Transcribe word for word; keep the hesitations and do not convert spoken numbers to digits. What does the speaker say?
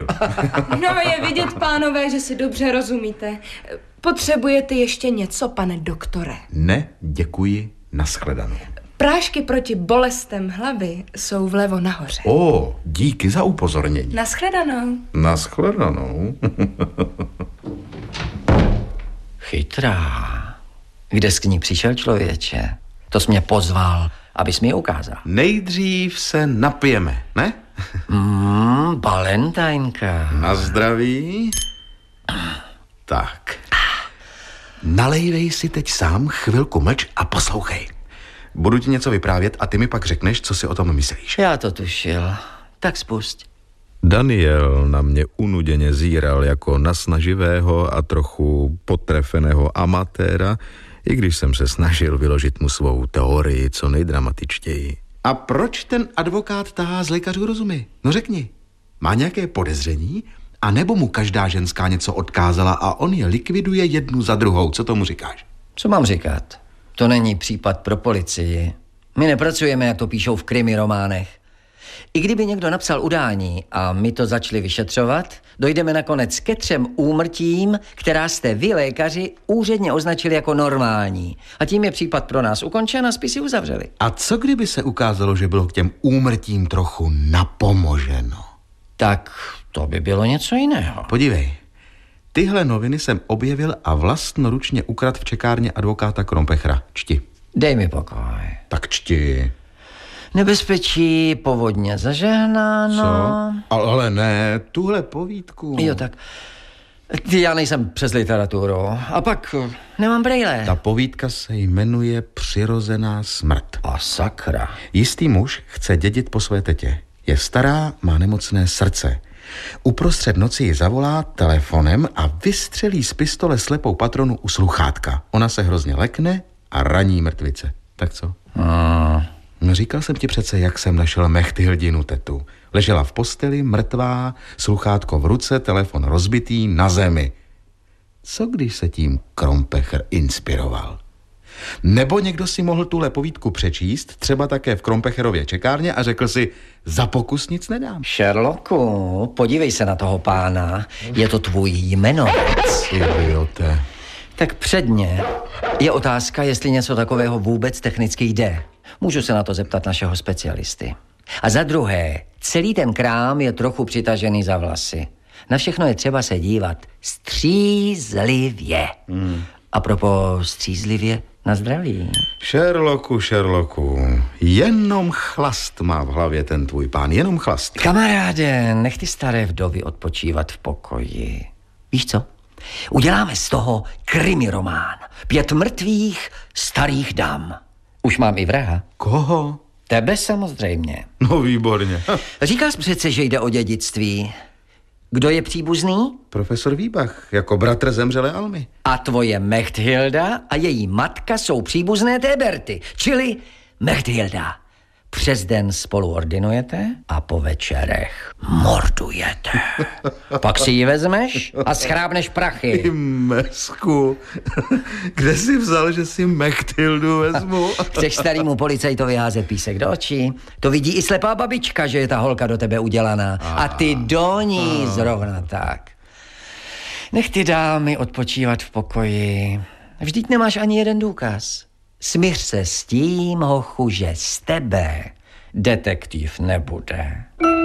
No, je vidět, pánové, že si dobře rozumíte. Potřebujete ještě něco, pane doktore? Ne, děkuji, nashledanou. Prášky proti bolestem hlavy jsou vlevo nahoře. O, díky za upozornění. Nashledanou. Nashledanou. Chytrá. Kde jsi k ní přišel, člověče? To jsi mě pozval, abys mi ukázal. Nejdřív se napijeme, ne? Mmm, Valentínka. Na zdraví. Tak. Nalejvej si teď sám, chvilku mlč a poslouchej. Budu ti něco vyprávět a ty mi pak řekneš, co si o tom myslíš. Já to tušil. Tak spusť. Daniel na mě unuděně zíral jako na snaživého a trochu potrefeného amatéra, i když jsem se snažil vyložit mu svou teorii co nejdramatičtěji. A proč ten advokát tahá z lékařů rozumy? No řekni. Má nějaké podezření? A nebo mu každá ženská něco odkázala a on je likviduje jednu za druhou? Co tomu říkáš? Co mám říkat? To není případ pro policii. My nepracujeme, jak to píšou v krimi románech. I kdyby někdo napsal udání a my to začali vyšetřovat, dojdeme nakonec ke třem úmrtím, která jste vy, lékaři, úředně označili jako normální. A tím je případ pro nás ukončen a spisy uzavřeli. A co kdyby se ukázalo, že bylo k těm úmrtím trochu napomoženo? Tak to by bylo něco jiného. Podívej, tyhle noviny jsem objevil a vlastnoručně ukradl v čekárně advokáta Krompechera. Čti. Dej mi pokoj. Tak čti. Nebezpečí, povodně zažehnáno. Co? Ale ne, tuhle povídku. Jo, tak. Já nejsem přes literaturu. A pak nemám brejle. Ta povídka se jmenuje Přirozená smrt. A sakra. Jistý muž chce dědit po své tetě. Je stará, má nemocné srdce. Uprostřed noci ji zavolá telefonem a vystřelí z pistole slepou patronu u sluchátka. Ona se hrozně lekne a raní mrtvice. Tak co? Hmm. No, říkal jsem ti přece, jak jsem našel Mechthildinu tetu. Ležela v posteli, mrtvá, sluchátko v ruce, telefon rozbitý, na zemi. Co když se tím Krompecher inspiroval? Nebo někdo si mohl tuhle povídku přečíst, třeba také v Krompecherově čekárně a řekl si, za pokus nic nedám. Sherlocku, podívej se na toho pána, je to tvůj jmenovec. Idiote. Tak předně je otázka, jestli něco takového vůbec technicky jde. Můžu se na to zeptat našeho specialisty. A za druhé, celý ten krám je trochu přitažený za vlasy. Na všechno je třeba se dívat střízlivě. Hmm. A propos střízlivě, na zdraví. Sherlocku, Sherlocku, jenom chlast má v hlavě ten tvůj pán, jenom chlast. Kamaráde, nech ty staré vdovy odpočívat v pokoji. Víš co? Uděláme z toho krimi román. Pět mrtvých starých dam. Už mám i vraha. Koho? Tebe samozřejmě. No výborně. Říkal jsi přece, že jde o dědictví. Kdo je příbuzný? Profesor Výbach, jako bratr zemřelé Almy. A tvoje Mechthilda a její matka jsou příbuzné té Berty, čili Mechthilda. Přes den spolu ordinujete a po večerech mordujete. Pak si ji vezmeš a schrábneš prachy. Ty mesku, kde jsi vzal, že si Mechthildu vezmu? Chceš starýmu policajtovi házet písek do očí? To vidí i slepá babička, že je ta holka do tebe udělaná. A ty do ní zrovna tak. Nech ty dámy odpočívat v pokoji. Vždyť nemáš ani jeden důkaz. Smíř se s tím, hochu, že z tebe detektiv nebude.